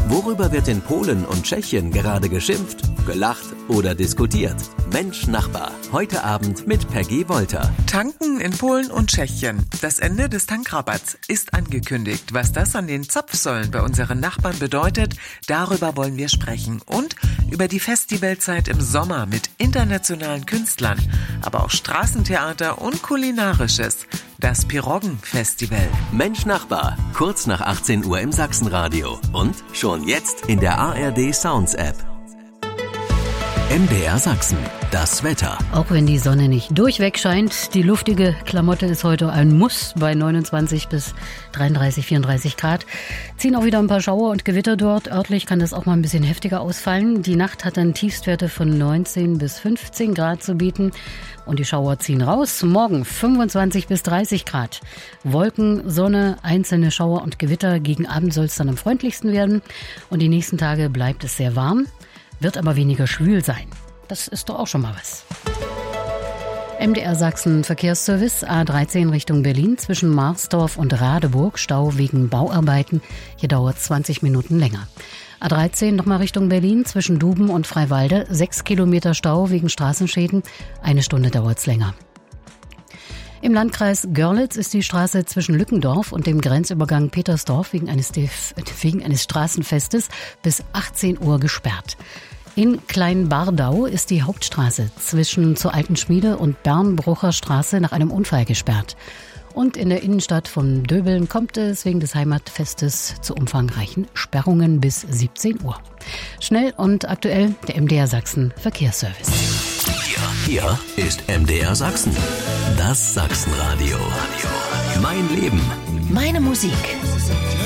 Worüber wird in Polen und Tschechien gerade geschimpft, gelacht oder diskutiert? Mensch Nachbar, heute Abend mit Peggy Wolter. Tanken in Polen und Tschechien. Das Ende des Tankrabatts ist angekündigt. Was das an den Zapfsäulen bei unseren Nachbarn bedeutet, darüber wollen wir sprechen. Und über die Festivalzeit im Sommer mit internationalen Künstlern, aber auch Straßentheater und Kulinarisches. Das Piroggen-Festival. Mensch Nachbar, kurz nach 18 Uhr im Sachsenradio. Und schon jetzt in der ARD Sounds App. MDR Sachsen, das Wetter. Auch wenn die Sonne nicht durchweg scheint, die luftige Klamotte ist heute ein Muss bei 29 bis 33, 34 Grad. Ziehen auch wieder ein paar Schauer und Gewitter dort. Örtlich kann das auch mal ein bisschen heftiger ausfallen. Die Nacht hat dann Tiefstwerte von 19 bis 15 Grad zu bieten. Und die Schauer ziehen raus. Morgen 25 bis 30 Grad. Wolken, Sonne, einzelne Schauer und Gewitter. Gegen Abend soll es dann am freundlichsten werden. Und die nächsten Tage bleibt es sehr warm. Wird aber weniger schwül sein. Das ist doch auch schon mal was. MDR Sachsen Verkehrsservice A13 Richtung Berlin zwischen Marsdorf und Radeburg. Stau wegen Bauarbeiten. Hier dauert 20 Minuten länger. A13 nochmal Richtung Berlin zwischen Duben und Freiwalde. 6 Kilometer Stau wegen Straßenschäden. 1 Stunde dauert's länger. Im Landkreis Görlitz ist die Straße zwischen Lückendorf und dem Grenzübergang Petersdorf wegen eines Straßenfestes bis 18 Uhr gesperrt. In Kleinbardau ist die Hauptstraße zwischen zur Alten Schmiede und Bernbrucher Straße nach einem Unfall gesperrt. Und in der Innenstadt von Döbeln kommt es wegen des Heimatfestes zu umfangreichen Sperrungen bis 17 Uhr. Schnell und aktuell der MDR Sachsen Verkehrsservice. Hier ist MDR Sachsen, das Sachsenradio. Mein Leben. Meine Musik.